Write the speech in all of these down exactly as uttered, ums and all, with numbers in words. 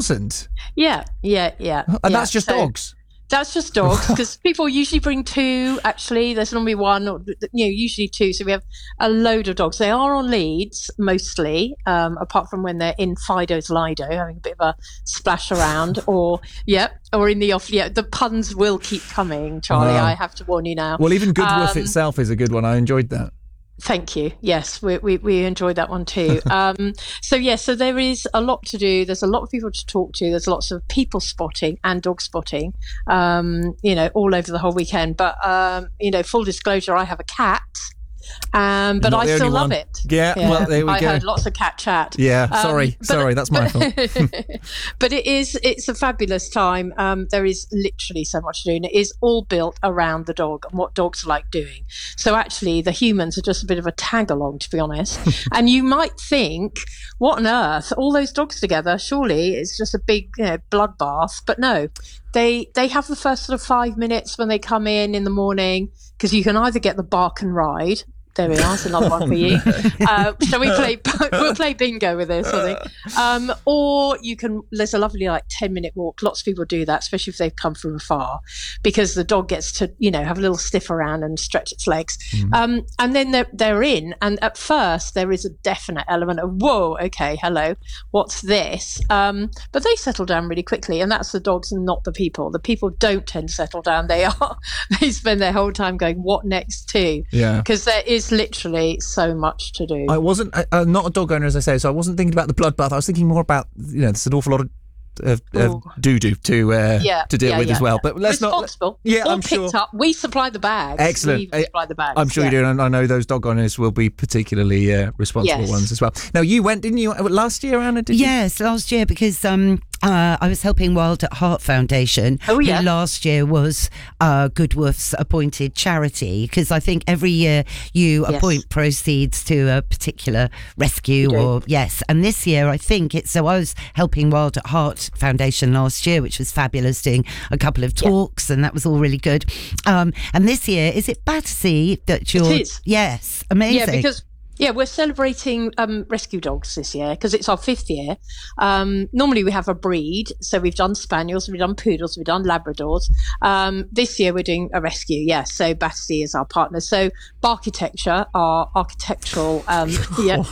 thousand? Yeah, yeah, yeah. And yeah. that's just so, dogs? That's just dogs, because people usually bring two, actually. There's normally one, or you know, usually two. So we have a load of dogs. They are on leads, mostly, um, apart from when they're in Fido's Lido, having a bit of a splash around, or, yeah, or in the off. Yeah, the puns will keep coming, Charlie. Wow. I have to warn you now. Well, even Goodwoof um, itself is a good one. I enjoyed that. Thank you. Yes, we we, we enjoyed that one too. Um, so yes, yeah, so there is a lot to do. There's a lot of people to talk to. There's lots of people spotting and dog spotting, um, you know, all over the whole weekend. But um, you know, full disclosure, I have a cat. Um, but I still love it. Yeah, yeah, well, there we I go. I heard lots of cat chat. Yeah, um, sorry, but, sorry, that's my fault. But it is, it's a fabulous time. Um, there is literally so much to do, and it is all built around the dog and what dogs like doing. So actually, the humans are just a bit of a tag along, to be honest. And you might think, what on earth? All those dogs together? Surely it's just a big, you know, bloodbath. But no. They they have the first sort of five minutes when they come in in the morning, because you can either get the bark and ride. There we are. That's another one for you. Uh, shall we play? We'll play bingo with this, I think. Um, or you can. There's a lovely like ten minute walk. Lots of people do that, especially if they've come from afar, because the dog gets to, you know, have a little sniff around and stretch its legs. Mm. Um, and then they're they're in. And at first there is a definite element of whoa, okay, hello, what's this? Um, but they settle down really quickly, and that's the dogs and not the people. The people don't tend to settle down. They are. They spend their whole time going, what next to? Yeah. Because there is literally so much to do. I wasn't I, I'm not a dog owner, as I say, so I wasn't thinking about the bloodbath. I was thinking more about, you know, there's an awful lot of of, of doo-doo to uh, yeah, to deal yeah, with yeah, as well. yeah. But let's Responsible. not. Yeah, All I'm picked sure. up. We supply the bags. Excellent. We supply the bags. I'm sure yeah. you do, and I know those dog owners will be particularly uh, responsible yes. ones as well. Now, you went, didn't you, last year, Anna? Did yes, you? last year, because um, uh, I was helping Wild at Heart Foundation, oh, yeah. who last year was uh, Goodwoof's appointed charity, because I think every year you yes. appoint proceeds to a particular rescue or, yes, and this year I think it's, so I was helping Wild at Heart Foundation last year, which was fabulous, doing a couple of talks, yeah. and that was all really good. Um, and this year, is it Battersea that you're... It is. Yes, amazing. Yeah, because... Yeah, we're celebrating um, rescue dogs this year because it's our fifth year. Um, normally we have a breed. So we've done Spaniels, we've done Poodles, we've done Labradors. Um, this year we're doing a rescue, yes. Yeah, so Battersea is our partner. So Barkitecture, our architectural... Um, yeah.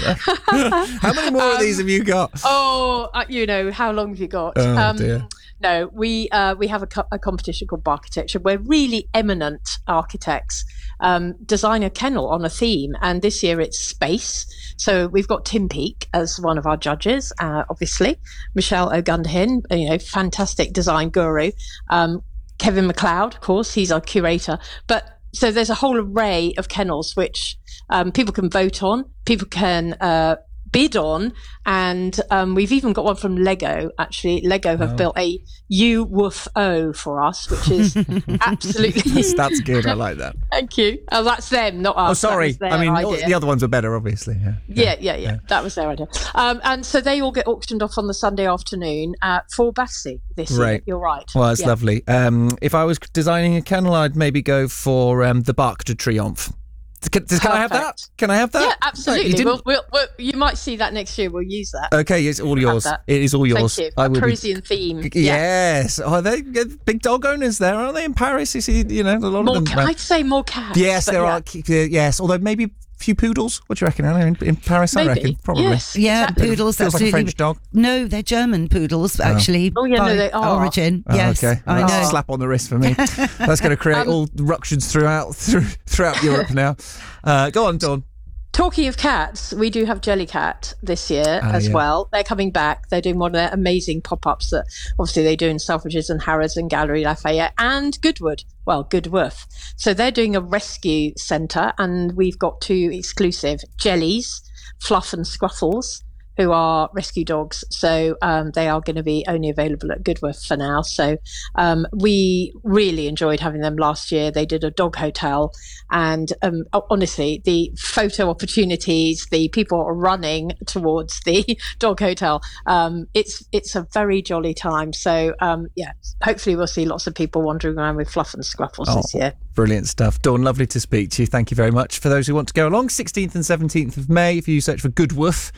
How many more um, of these have you got? Oh, uh, you know, how long have you got? Oh, um, dear. No, we uh, we have a, co- a competition called Barkitecture where really eminent architects um, design a kennel on a theme, and this year it's space. So we've got Tim Peake as one of our judges, uh, obviously. Michelle O'Gunderhin, you know, fantastic design guru. Um, Kevin McLeod, of course, he's our curator. But so there's a whole array of kennels which um, people can vote on, people can uh, bid on, and um, we've even got one from Lego. Actually, Lego have oh. built a U W O F O for us, which is absolutely that's, that's good. I like that. Thank you. Oh, that's them, not us. Oh, sorry. I mean, idea. The other ones are better, obviously. Yeah, yeah, yeah, yeah. yeah. That was their idea. Um, and so they all get auctioned off on the Sunday afternoon uh, for Battersea this right. year. You're right. Well, that's yeah. lovely. Um, if I was designing a kennel, I'd maybe go for um, the Bark de Triomphe. Can, can I have that? Can I have that? Yeah, absolutely. Right, you, we'll, we'll, we'll, you might see that next year. We'll use that. Okay, it's all yours. It is all yours. Thank you. I a Parisian be... theme. Yes. Yeah. Oh, they big dog owners there, aren't they? In Paris, you see, you know, a lot more of them. Ca- I'd say more cats. Yes, there yeah. are. Yes, although maybe. Few poodles? What do you reckon, Anna? In, in Paris, Maybe. I reckon. Probably. Yes, yeah, exactly. poodles. Feels absolutely. like a French dog. No, they're German poodles, actually. Oh, yeah, by no, they are. origin. Oh, yes, okay. I That's know. a slap on the wrist for me. That's going to create um, all ructions throughout through, throughout Europe now. Uh, go on, Dawn. Talking of cats, we do have Jellycat this year uh, as yeah. well. They're coming back. They're doing one of their amazing pop-ups that obviously they do in Selfridges and Harrods and Gallery Lafayette and Goodwood. Well, Goodwoof. So they're doing a rescue centre, and we've got two exclusive jellies, Fluff and Scruffles, who are rescue dogs. So um, they are going to be only available at Goodwoof for now. So um, we really enjoyed having them last year. They did a dog hotel, and um, honestly, the photo opportunities, the people are running towards the dog hotel. Um, it's it's a very jolly time. So um, yeah, hopefully we'll see lots of people wandering around with Fluff and Scruffles oh, this year. Brilliant stuff. Dawn, lovely to speak to you. Thank you very much. For those who want to go along, sixteenth and seventeenth of May, if you search for Goodwoof,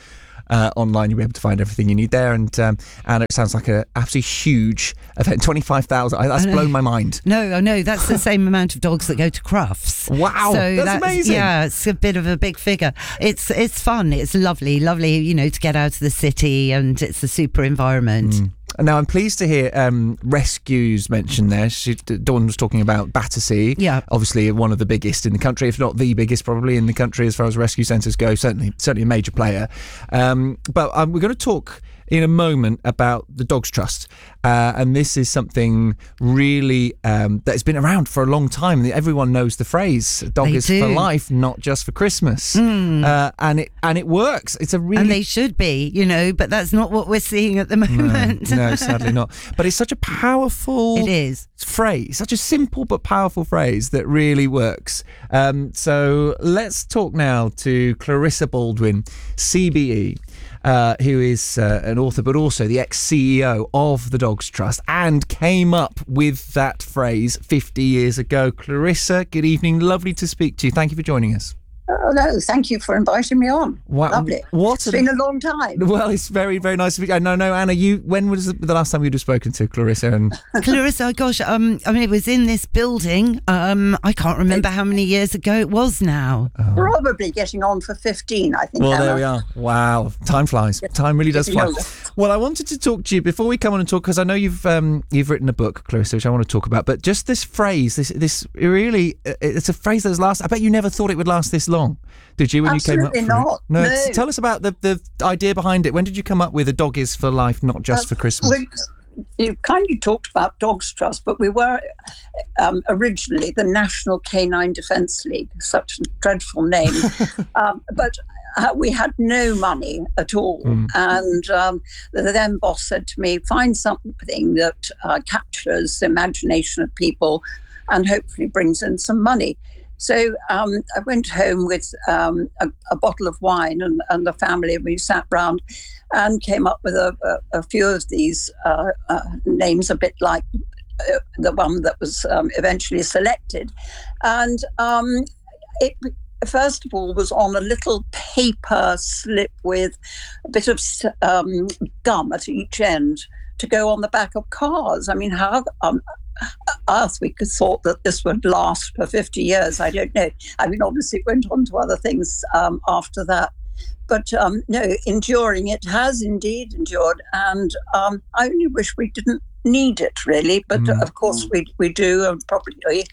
uh, online. You'll be able to find everything you need there. And um, and it sounds like a absolutely huge event. twenty-five thousand. That's blown my mind. No, I know. That's the same amount of dogs that go to Crufts. Wow, so that's, that's amazing. Yeah, it's a bit of a big figure. It's it's fun. It's lovely, lovely. You know, to get out of the city, and it's a super environment. Mm. Now, I'm pleased to hear um, rescues mentioned there. She, Dawn was talking about Battersea. Yeah. Obviously, one of the biggest in the country, if not the biggest probably in the country as far as rescue centres go. Certainly, certainly a major player. Um, but um, we're going to talk in a moment about the Dogs Trust. Uh, and this is something really um, that has been around for a long time. Everyone knows the phrase, dog They is do. for life, not just for Christmas. Mm. Uh, and it and it works. It's a really... And they should be, you know, but that's not what we're seeing at the moment. No, no, sadly not. But it's such a powerful It is. phrase, such a simple but powerful phrase that really works. Um, so let's talk now to Clarissa Baldwin, C B E. Uh, who is uh, an author, but also the ex-C E O of the Dogs Trust, and came up with that phrase fifty years ago. Clarissa, good evening. Lovely to speak to you. Thank you for joining us. Oh, no, thank you for inviting me on. Wow. Lovely. What It's a- been a long time. Well, it's very, very nice to meet you. No, no, Anna, you. When was the last time you'd have spoken to Clarissa? And Clarissa, gosh, um, I mean, it was in this building. Um, I can't remember how many years ago it was now. Probably getting on for fifteen, I think. Well, Anna. there we are. Wow, time flies. Time really does Getting fly. older. Well, I wanted to talk to you before we come on and talk, because I know you've um, you've written a book, Clarissa, which I want to talk about. But just this phrase, this this really, it's a phrase that's last. I bet you never thought it would last this long, did you? When Absolutely you came up not. No, No. s- tell us about the the idea behind it. When did you come up with a dog is for life, not just Uh, for Christmas? we- You kindly talked about Dogs Trust, but we were um, originally the National Canine Defence League, such a dreadful name. um, but uh, we had no money at all. Mm. And um, the then boss said to me, find something that uh, captures the imagination of people and hopefully brings in some money. So um, I went home with um, a, a bottle of wine and, and the family. We sat round and came up with a, a, a few of these uh, uh, names, a bit like uh, the one that was um, eventually selected. And um, it, first of all, was on a little paper slip with a bit of um, gum at each end to go on the back of cars. I mean, how... Um, earth we could thought that this would last for fifty years. I don't know. I mean, obviously it went on to other things um, after that. But um, no, enduring it has indeed endured. And um, I only wish we didn't need it, really. But Mm. uh, of course we, we do, and probably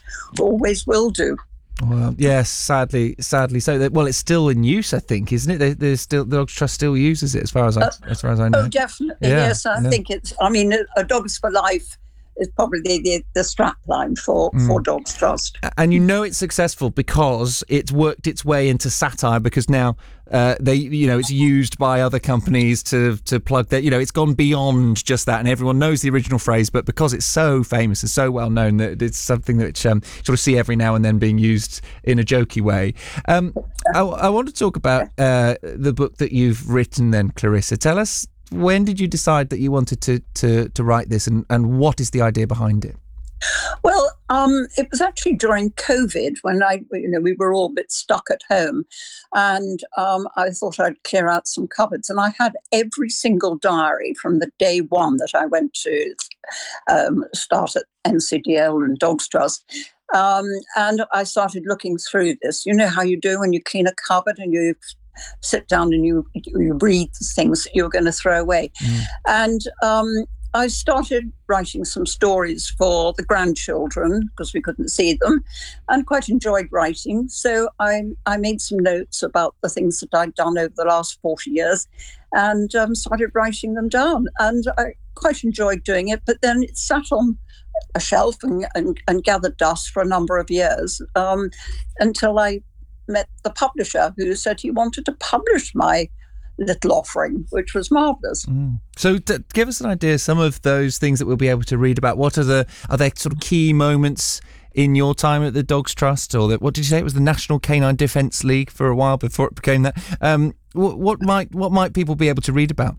always will do. Well, yes, sadly, sadly so. That- Well, it's still in use, I think, isn't it? There- There's still the Dogs Trust still uses it, as far as I, Uh, as far as I know. Oh, definitely. Yeah, Yes, I yeah. think it's, I mean, a, a Dogs for Life is probably the, the, the strap line for, Mm. for Dogs Trust. And you know it's successful because it's worked its way into satire, because now uh, they, you know, it's used by other companies to to plug that. You know, it's gone beyond just that, and everyone knows the original phrase. But because it's so famous and so well known, that it's something that um, you sort of see every now and then being used in a jokey way. Um, I, I want to talk about uh, the book that you've written, then, Clarissa. Tell us, when did you decide that you wanted to to to write this, and and what is the idea behind it? Well, um, it was actually during COVID when I, you know, we were all a bit stuck at home, and um, I thought I'd clear out some cupboards. And I had every single diary from the day one that I went to um, start at N C D L and Dogs Trust. Um, and I started looking through this. You know how you do when you clean a cupboard and you sit down and you you read the things that you're going to throw away. Mm. And um, I started writing some stories for the grandchildren because we couldn't see them, and quite enjoyed writing. So I I made some notes about the things that I'd done over the last forty years, and um, started writing them down. And I quite enjoyed doing it. But then it sat on a shelf and, and, and gathered dust for a number of years um, until I met the publisher, who said he wanted to publish my little offering, which was marvellous. Mm. So t- give us an idea, some of those things that we'll be able to read about. What are the, are there sort of key moments in your time at the Dogs Trust, or that, what did you say, it was the National Canine Defence League for a while before it became that? Um, what, what might what might people be able to read about?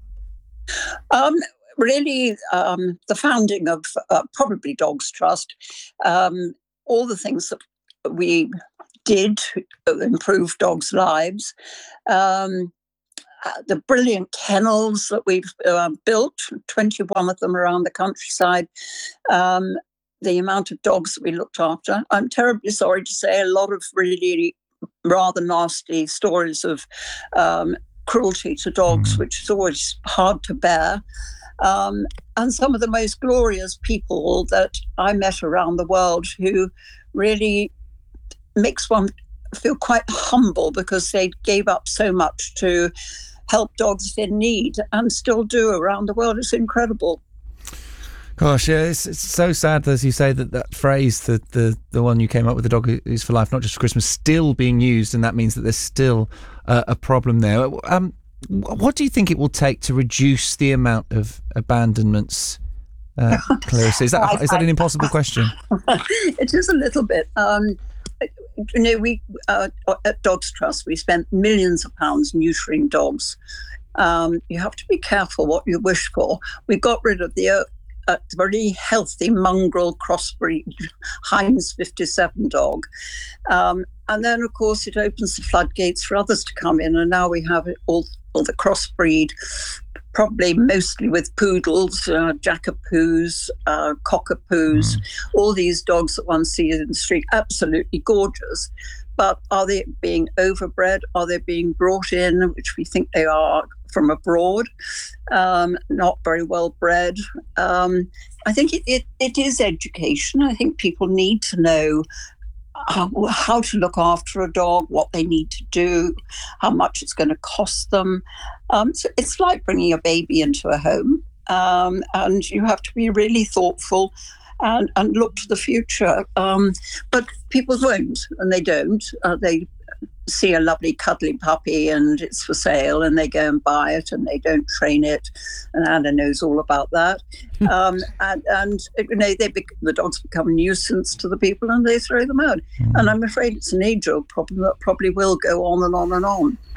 Um, really, um, the founding of uh, probably Dogs Trust, um, all the things that we did to improve dogs' lives, um, uh, the brilliant kennels that we've uh, built, twenty-one of them around the countryside, um, the amount of dogs that we looked after. I'm terribly sorry to say a lot of really rather nasty stories of um, cruelty to dogs, mm. which is always hard to bear. Um, and some of the most glorious people that I met around the world who really makes one feel quite humble because they gave up so much to help dogs in need and still do around the world. It's incredible. Gosh, yeah, it's, it's so sad, as you say, that that phrase, the, the the one you came up with, the dog is for life, not just for Christmas, still being used, and that means that there's still uh, a problem there. Um, what do you think it will take to reduce the amount of abandonments, uh, Clarissa? Is that, is that an impossible question? It is a little bit. Um, you know, we uh, at Dogs Trust, we spent millions of pounds neutering dogs. Um, you have to be careful what you wish for. We got rid of the... Uh, a very healthy mongrel crossbreed Heinz fifty-seven dog. Um, and then, of course, it opens the floodgates for others to come in. And now we have all, all the crossbreed, probably mostly with poodles, uh, jackapoos, uh, cockapoos, mm. all these dogs that one sees in the street, absolutely gorgeous. But are they being overbred? Are they being brought in, which we think they are, from abroad? Um, not very well bred. Um, I think it, it, it is education. I think people need to know how, how to look after a dog, what they need to do, how much it's going to cost them. Um, so it's like bringing a baby into a home, um, and you have to be really thoughtful and, and look to the future. Um, but people won't, and they don't. Uh, they see a lovely cuddly puppy and it's for sale, and they go and buy it, and they don't train it. And Anna knows all about that. um, and, and you know, they bec- the dogs become a nuisance to the people, and they throw them out. Mm. And I'm afraid it's an age-old problem that probably will go on and on and on.